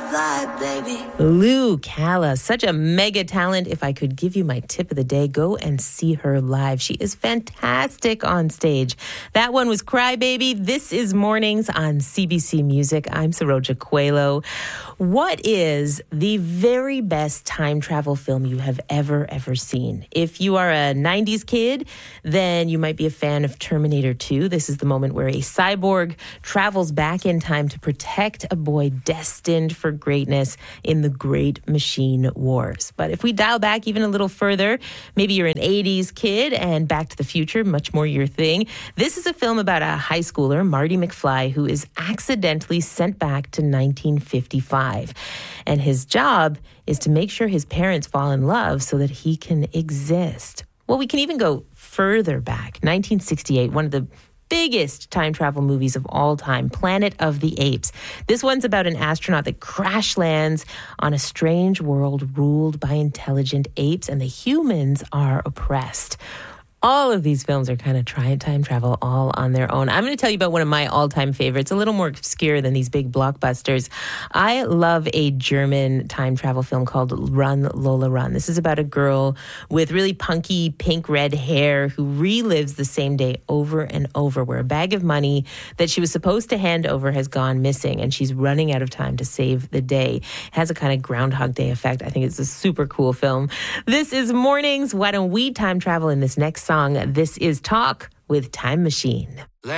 Lou Calla, such a mega talent. If I could give you my tip of the day, go and see her live. She is fantastic on stage. That one was Cry Baby. This is Mornings on CBC Music. I'm Saroja Coelho. What is the very best time travel film you have ever seen? If you are a 90s kid, then you might be a fan of Terminator 2. This is the moment where a cyborg travels back in time to protect a boy destined for greatness in the Great Machine Wars. But if we dial back even a little further, maybe you're an 80s kid and Back to the Future, much more your thing. This is a film about a high schooler, Marty McFly, who is accidentally sent back to 1955. And his job is to make sure his parents fall in love so that he can exist. Well, we can even go further back. 1968, one of the biggest time travel movies of all time, Planet of the Apes. This one's about an astronaut that crash lands on a strange world ruled by intelligent apes, and the humans are oppressed. All of these films are kind of time travel all on their own. I'm going to tell you about one of my all-time favorites, a little more obscure than these big blockbusters. I love a German time travel film called Run, Lola, Run. This is about a girl with really punky pink-red hair who relives the same day over and over, where a bag of money that she was supposed to hand over has gone missing, and she's running out of time to save the day. It has a kind of Groundhog Day effect. I think it's a super cool film. This is Mornings. Why don't we time travel in this next song? This is Talk with Time Machine.